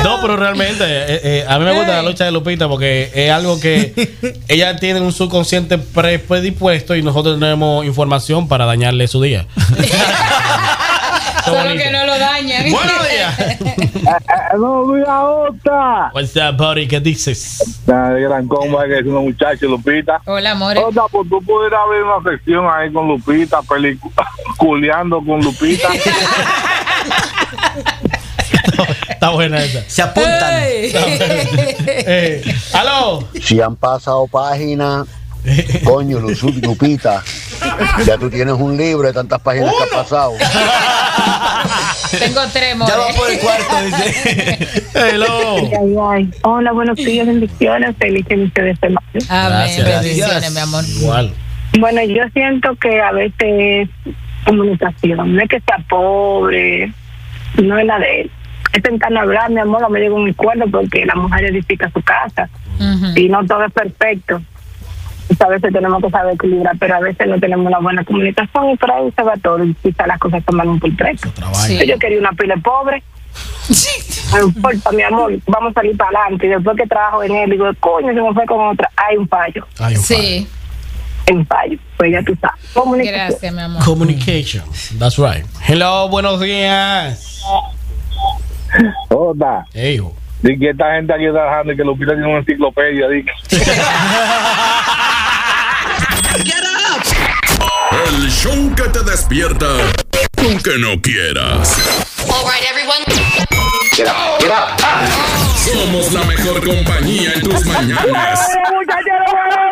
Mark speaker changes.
Speaker 1: No, pero realmente a mí me gusta la lucha de Lupita porque es algo que ella tiene un subconsciente predispuesto y nosotros tenemos información para dañarle su día.
Speaker 2: Solo que no lo dañan.
Speaker 1: Buenos días.
Speaker 3: No, mira, Ota.
Speaker 1: What's up, buddy? ¿Qué dices?
Speaker 3: La gran comba que es una muchacha, Lupita.
Speaker 2: Hola, amor.
Speaker 3: Ota, pues tú pudieras ver una sección ahí con Lupita, culeando con Lupita.
Speaker 1: Está buena esa.
Speaker 4: Se apuntan.
Speaker 1: ¿Aló?
Speaker 5: Si han pasado páginas, coño, Lupita, ya tú tienes un libro de tantas páginas que has pasado.
Speaker 2: Tengo 3, more.
Speaker 4: Ya va por el cuarto, dice.
Speaker 1: Hello.
Speaker 6: Hola, buenos días, bendiciones, feliz inicio de semana.
Speaker 2: Amén.
Speaker 1: Gracias.
Speaker 2: Bendiciones, mi amor.
Speaker 1: Igual.
Speaker 6: Bueno, yo siento que a veces es comunicación, no es que sea pobre, no es la de él. Es intentar hablar, mi amor, no me llevo mi cuerno porque la mujer edifica su casa y no todo es perfecto. A veces tenemos que saber equilibrar, pero a veces no tenemos una buena comunicación y por ahí se va todo y quizás las cosas toman un pulpreso.
Speaker 2: Sí.
Speaker 6: Yo quería una pila pobre. No importa, mi amor, vamos a salir para adelante. Y después que trabajo en él, digo, coño, se me fue con otra. Hay un fallo.
Speaker 2: Sí.
Speaker 6: Hay un fallo. Pues ya tú sabes. Comunicación.
Speaker 2: Gracias, mi amor.
Speaker 1: Communication. That's right. Hello, buenos días.
Speaker 3: Ota.
Speaker 1: Hey, hijo.
Speaker 3: Di que esta gente aquí trabajando y que Lupita tiene una enciclopedia. Di que...
Speaker 7: El show que te despierta, aunque no quieras.
Speaker 8: All right, everyone.
Speaker 5: Get up.
Speaker 7: Somos la mejor compañía en tus mañanas.
Speaker 3: ¡Muchachos!